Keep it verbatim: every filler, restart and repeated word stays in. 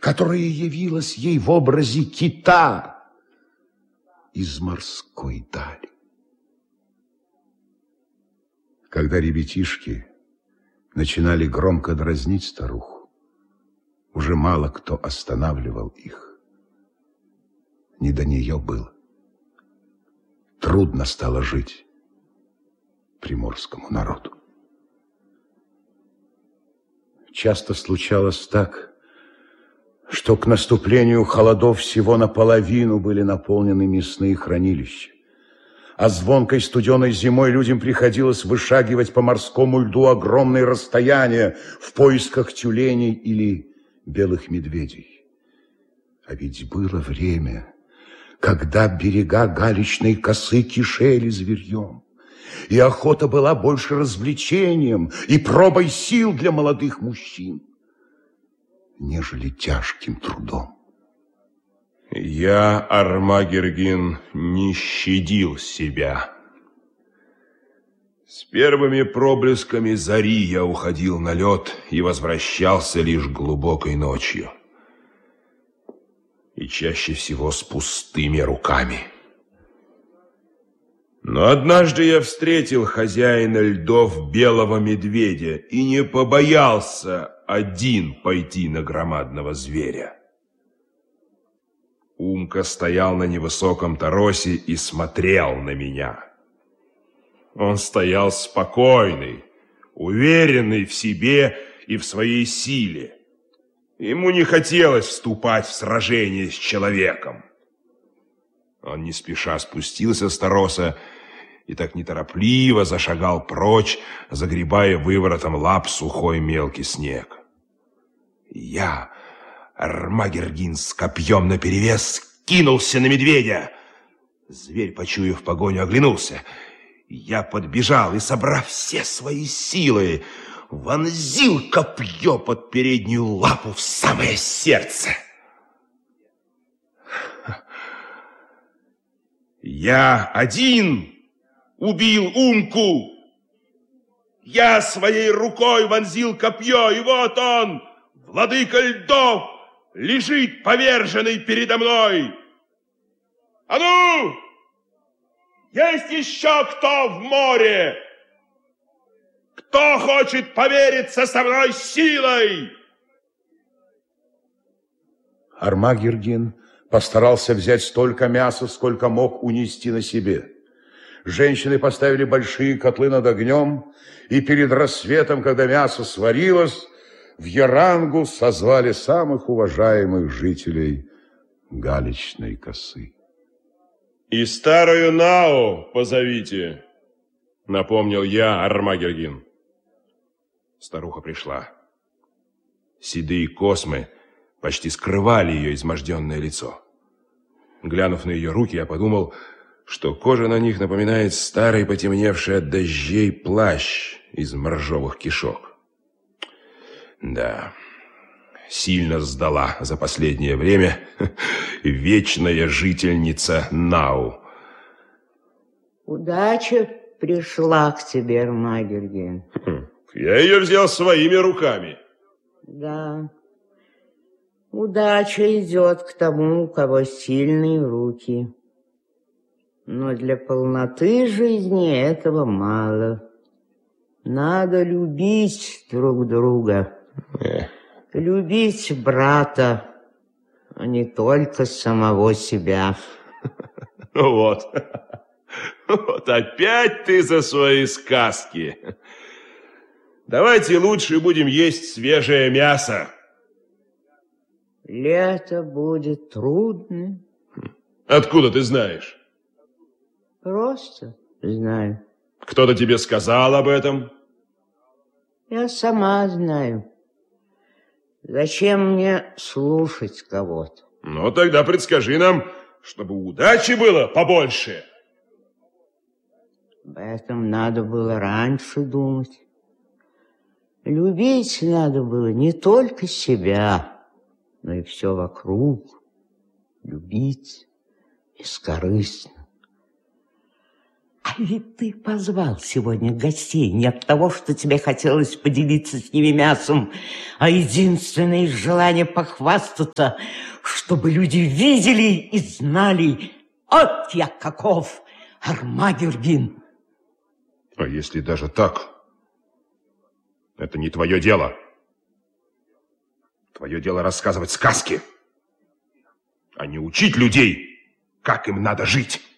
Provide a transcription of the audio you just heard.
которая явилась ей в образе кита из морской дали. Когда ребятишки начинали громко дразнить старуху, уже мало кто останавливал их. Не до нее было. Трудно стало жить приморскому народу. Часто случалось так, что к наступлению холодов всего наполовину были наполнены мясные хранилища, а звонкой студеной зимой людям приходилось вышагивать по морскому льду огромные расстояния в поисках тюленей или белых медведей. А ведь было время, когда берега галечной косы кишели зверьем, и охота была больше развлечением и пробой сил для молодых мужчин, нежели тяжким трудом. Я, Армагергин, не щадил себя. С первыми проблесками зари я уходил на лед и возвращался лишь глубокой ночью. И чаще всего с пустыми руками. Но однажды я встретил хозяина льдов белого медведя и не побоялся один пойти на громадного зверя. Умка стоял на невысоком торосе и смотрел на меня. Он стоял спокойный, уверенный в себе и в своей силе. Ему не хотелось вступать в сражение с человеком. Он не спеша спустился с тороса и так неторопливо зашагал прочь, загребая выворотом лап сухой мелкий снег. Я, Армагергин, с копьем наперевес кинулся на медведя. Зверь, почуяв погоню, оглянулся. Я подбежал и, собрав все свои силы, вонзил копье под переднюю лапу в самое сердце. Я один убил Умку. Я своей рукой вонзил копье, и вот он, владыка льдов, лежит поверженный передо мной. А ну! Есть еще кто в море? Кто хочет повериться со мной силой? Армагергин постарался взять столько мяса, сколько мог унести на себе. Женщины поставили большие котлы над огнем, и перед рассветом, когда мясо сварилось, в Ярангу созвали самых уважаемых жителей галечной косы. И старую Нау позовите, напомнил я Армагергин. Старуха пришла. Седые космы почти скрывали ее изможденное лицо. Глянув на ее руки, я подумал, что кожа на них напоминает старый потемневший от дождей плащ из моржовых кишок. Да, сильно сдала за последнее время вечная жительница Нау. Удача пришла к тебе, Армагергин. Я ее взял своими руками. Да, удача идет к тому, у кого сильные руки. Но для полноты жизни этого мало. Надо любить друг друга. Эх. Любить брата, а не только самого себя. Ну вот. Вот опять ты за свои сказки. Давайте лучше будем есть свежее мясо. Лето будет трудным. Откуда ты знаешь? Просто знаю. Кто-то тебе сказал об этом? Я сама знаю. Зачем мне слушать кого-то? Ну, тогда предскажи нам, чтобы удачи было побольше. Об этом надо было раньше думать. Любить надо было не только себя, но и все вокруг. Любить бескорыстно. А Ведь ты позвал сегодня гостей не от того, что тебе хотелось поделиться с ними мясом, а единственное из желания похвастаться, чтобы люди видели и знали, от я каков, Армагердин. А если даже так, это не твое дело. Твое дело рассказывать сказки, а не учить людей, как им надо жить.